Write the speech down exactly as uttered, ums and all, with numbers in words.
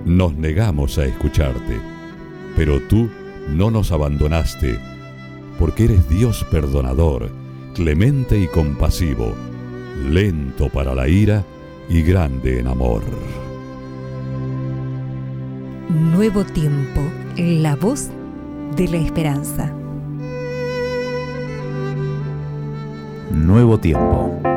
nos negamos a escucharte, pero tú no nos abandonaste, porque eres Dios perdonador, clemente y compasivo, lento para la ira y grande en amor. Nuevo tiempo, la voz de la esperanza. Nuevo tiempo.